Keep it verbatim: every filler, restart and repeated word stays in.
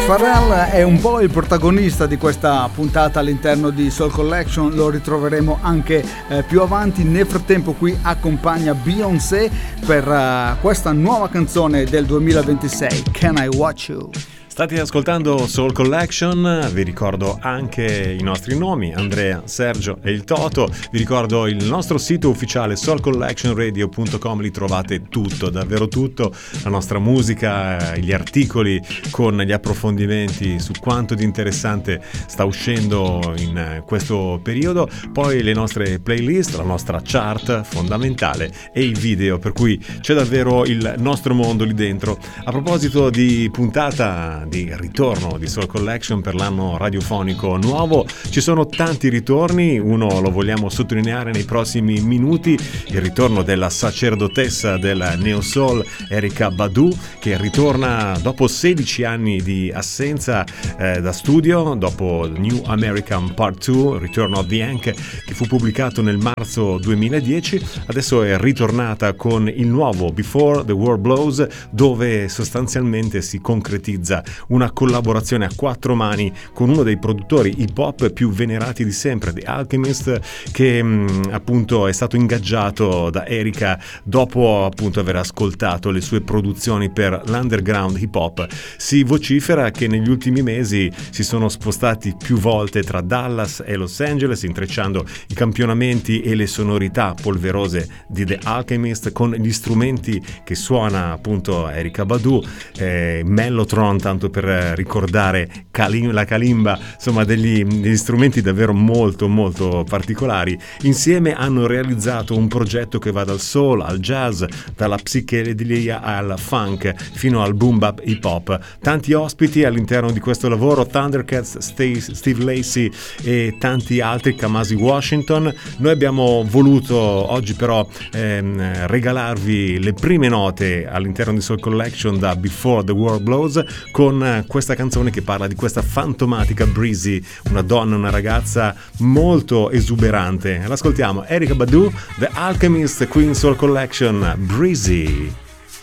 Pharrell è un po' il protagonista di questa puntata all'interno di Soul Collection, lo ritroveremo anche eh, più avanti. Nel frattempo qui accompagna Beyoncé per uh, questa nuova canzone del duemilaventisei, Can I Watch You? State ascoltando Soul Collection, vi ricordo anche i nostri nomi, Andrea, Sergio e il Toto, vi ricordo il nostro sito ufficiale soul collection radio punto com, lì trovate tutto, davvero tutto, la nostra musica, gli articoli con gli approfondimenti su quanto di interessante sta uscendo in questo periodo, poi le nostre playlist, la nostra chart fondamentale e i video, per cui c'è davvero il nostro mondo lì dentro. A proposito di puntata di ritorno di Soul Collection per l'anno radiofonico nuovo, ci sono tanti ritorni, uno lo vogliamo sottolineare nei prossimi minuti, il ritorno della sacerdotessa del Neo Soul Erykah Badu, che ritorna dopo sedici anni di assenza eh, da studio, dopo New American Part due, Return of the Yank, che fu pubblicato nel marzo duemiladieci. Adesso è ritornata con il nuovo Before the War Blows, dove sostanzialmente si concretizza una collaborazione a quattro mani con uno dei produttori hip hop più venerati di sempre, The Alchemist, che mh, appunto è stato ingaggiato da Erykah dopo appunto aver ascoltato le sue produzioni per l'underground hip hop. Si vocifera che negli ultimi mesi si sono spostati più volte tra Dallas e Los Angeles, intrecciando i campionamenti e le sonorità polverose di The Alchemist con gli strumenti che suona appunto Erykah Badu, eh, Mellotron, tanto per ricordare Kalim- la kalimba, insomma degli, degli strumenti davvero molto molto particolari. Insieme hanno realizzato un progetto che va dal soul al jazz, dalla psichedelia al funk fino al boom bap hip hop. Tanti ospiti all'interno di questo lavoro, Thundercats, Steve, Steve Lacy e tanti altri, Kamasi Washington. Noi abbiamo voluto oggi però ehm, regalarvi le prime note all'interno di Soul Collection da Before the War Blows, con questa canzone che parla di questa fantomatica Breezy, una donna, una ragazza molto esuberante. L'ascoltiamo, Erykah Badu, The Alchemist, Queen Soul Collection, Breezy.